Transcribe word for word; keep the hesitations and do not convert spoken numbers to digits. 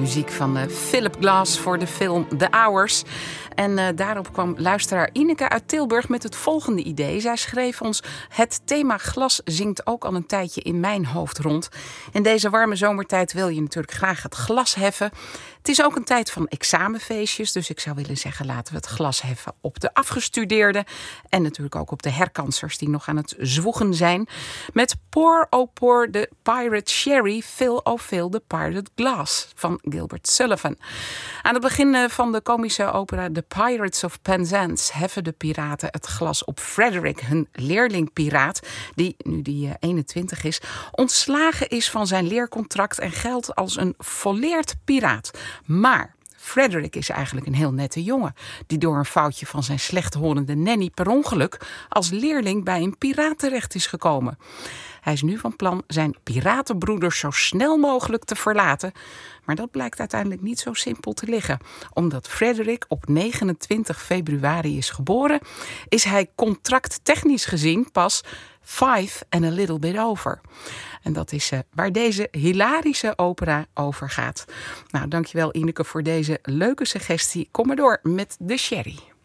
muziek van uh, Philip Glass voor de film The Hours. En uh, daarop kwam luisteraar Ineke uit Tilburg met het volgende idee. Zij schreef ons: het thema glas zingt ook al een tijdje in mijn hoofd rond. In deze warme zomertijd wil je natuurlijk graag het glas heffen. Het is ook een tijd van examenfeestjes, dus ik zou willen zeggen, laten we het glas heffen op de afgestudeerden en natuurlijk ook op de herkansers die nog aan het zwoegen zijn. Met Pour oh Pour the Pirate Sherry, Fill oh Fill the Pirate Glass van Gilbert Sullivan. Aan het begin van de komische opera The Pirates of Penzance heffen de piraten het glas op Frederick, hun leerling-piraat, die, nu die eenentwintig is, ontslagen is van zijn leercontract en geldt als een volleerd piraat. Maar Frederick is eigenlijk een heel nette jongen die door een foutje van zijn slechthorende nanny per ongeluk als leerling bij een piraat terecht is gekomen. Hij is nu van plan zijn piratenbroeders zo snel mogelijk te verlaten. Maar dat blijkt uiteindelijk niet zo simpel te liggen. Omdat Frederick op negenentwintig februari is geboren, is hij contracttechnisch gezien pas five and a little bit over. En dat is uh, waar deze hilarische opera over gaat. Nou, dankjewel Ineke voor deze leuke suggestie. Kom maar door met de sherry.